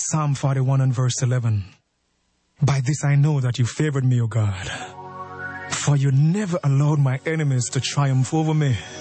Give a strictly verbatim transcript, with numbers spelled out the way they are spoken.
Psalm forty-one and verse eleven. By this I know that you favored me, O God, for you never allowed my enemies to triumph over me.